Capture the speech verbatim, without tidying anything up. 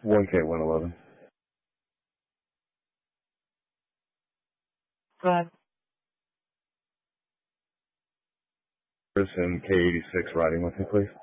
one K one eleven. Go ahead. Chris and K eighty-six riding with me, please.